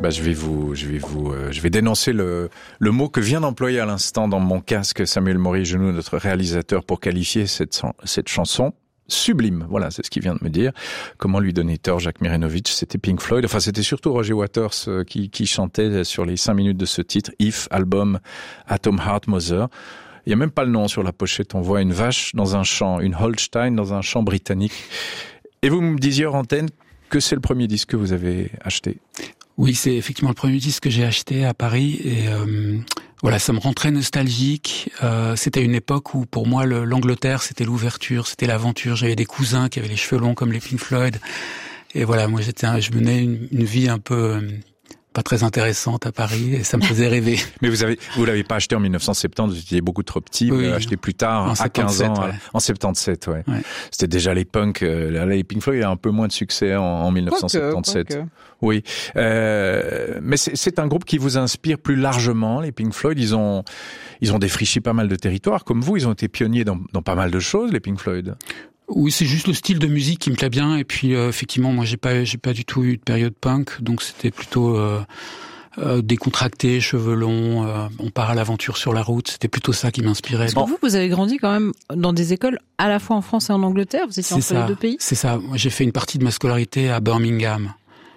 Je vais dénoncer le mot que vient d'employer à l'instant dans mon casque Samuel Maury-Genoux, notre réalisateur, pour qualifier cette chanson. Sublime, voilà, c'est ce qu'il vient de me dire. Comment lui donner tort, Jacques Mirenovitch? C'était Pink Floyd, enfin c'était surtout Roger Waters qui chantait sur les 5 minutes de ce titre, If, album Atom Heart Mother. Il y a même pas le nom sur la pochette, on voit une vache dans un champ, une Holstein dans un champ britannique. Et vous me disiez hors antenne que c'est le premier disque que vous avez acheté. Oui, c'est effectivement le premier disque que j'ai acheté à Paris et voilà, ça me rend très nostalgique. C'était une époque où pour moi l'Angleterre c'était l'ouverture, c'était l'aventure. J'avais des cousins qui avaient les cheveux longs comme les Pink Floyd et voilà, moi je menais une vie un peu pas très intéressante à Paris et ça me faisait rêver. Mais vous l'avez pas acheté en 1970, vous étiez beaucoup trop petit, vous l'avez acheté plus tard, à 15 ans, ouais. En 77, ouais. C'était déjà les punks, les Pink Floyd a un peu moins de succès en 1977. Quoique. Oui. Mais c'est un groupe qui vous inspire plus largement, les Pink Floyd, ils ont défriché pas mal de territoires, comme vous, ils ont été pionniers dans pas mal de choses, les Pink Floyd. Oui, c'est juste le style de musique qui me plaît bien et puis effectivement moi j'ai pas du tout eu de période punk, donc c'était plutôt décontracté, cheveux longs, on part à l'aventure sur la route, c'était plutôt ça qui m'inspirait. Parce que vous avez grandi quand même dans des écoles à la fois en France et en Angleterre, vous étiez entre les deux pays? C'est ça, moi j'ai fait une partie de ma scolarité à Birmingham.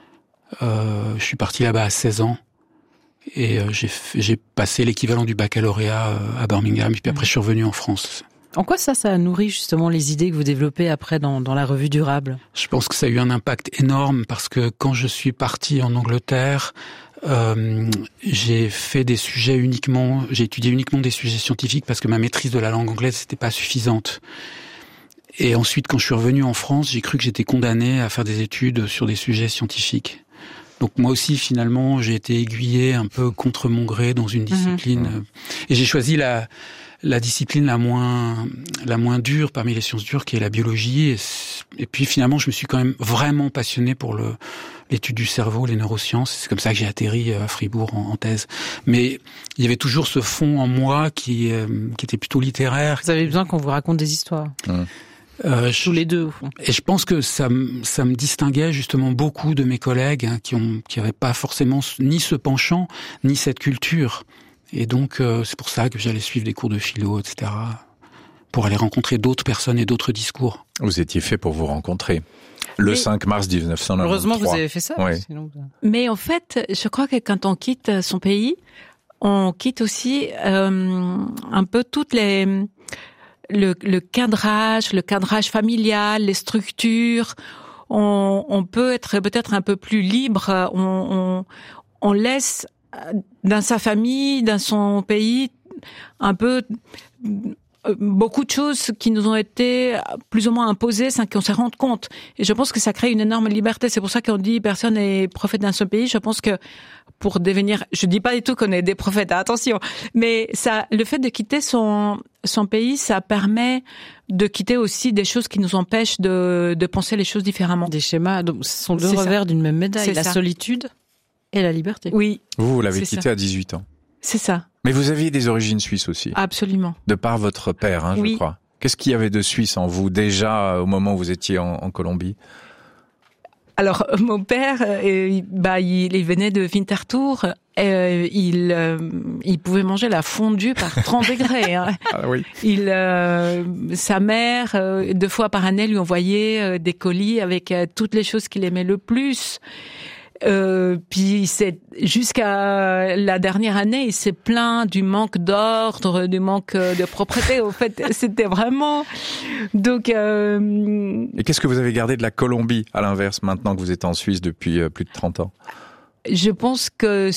Je suis parti là-bas à 16 ans. Et j'ai passé l'équivalent du baccalauréat à Birmingham, et puis après je suis revenu en France. En quoi ça a nourri justement les idées que vous développez après dans la revue Durable? Je pense que ça a eu un impact énorme parce que quand je suis parti en Angleterre, j'ai étudié uniquement des sujets scientifiques parce que ma maîtrise de la langue anglaise n'était pas suffisante. Et ensuite, quand je suis revenu en France, j'ai cru que j'étais condamné à faire des études sur des sujets scientifiques. Donc moi aussi, finalement, j'ai été aiguillé un peu contre mon gré dans une discipline. Et j'ai choisi la discipline la moins dure parmi les sciences dures, qui est la biologie. Et puis finalement, je me suis quand même vraiment passionné pour l'étude du cerveau, les neurosciences. C'est comme ça que j'ai atterri à Fribourg en thèse. Mais il y avait toujours ce fond en moi qui était plutôt littéraire. Vous avez besoin qu'on vous raconte des histoires. Tous les deux, au fond. Et je pense que ça me distinguait justement beaucoup de mes collègues qui avaient pas forcément ni ce penchant, ni cette culture. Et donc, c'est pour ça que j'allais suivre des cours de philo, etc., pour aller rencontrer d'autres personnes et d'autres discours. Vous étiez fait pour vous rencontrer. Le 5 mars 1993. Heureusement que vous avez fait ça. Oui. Sinon... Mais en fait, je crois que quand on quitte son pays, on quitte aussi un peu toutes le cadrage familial, les structures. On peut être peut-être un peu plus libre. On laisse dans sa famille, dans son pays, un peu beaucoup de choses qui nous ont été plus ou moins imposées sans qu'on se rende compte. Et je pense que ça crée une énorme liberté. C'est pour ça qu'on dit personne n'est prophète dans son pays. Je pense que pour devenir, je dis pas du tout qu'on est des prophètes, attention, mais le fait de quitter son pays, ça permet de quitter aussi des choses qui nous empêchent de penser les choses différemment. Des schémas, donc ce sont deux revers d'une même médaille, la solitude et la liberté. Oui. Vous l'avez quitté à 18 ans. C'est ça. Mais vous aviez des origines suisses aussi. Absolument. De par votre père, je crois. Qu'est-ce qu'il y avait de suisse en vous déjà au moment où vous étiez en Colombie? Alors, mon père, il venait de Winterthur. Il pouvait manger la fondue par 30 degrés. Hein. Ah oui. Sa mère, 2 fois par année, lui envoyait des colis avec toutes les choses qu'il aimait le plus. Puis jusqu'à la dernière année, il s'est plaint du manque d'ordre, du manque de propreté. Au fait, c'était vraiment. Donc. Et qu'est-ce que vous avez gardé de la Colombie, à l'inverse, maintenant que vous êtes en Suisse depuis plus de 30 ans? Je pense que